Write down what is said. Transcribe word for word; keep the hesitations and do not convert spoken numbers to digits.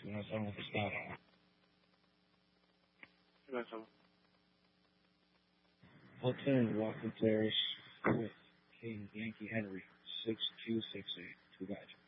You know someone with a stop. You got someone. Platoon, Walker Parish with King Yankee Henry, six two six eight. Two guys.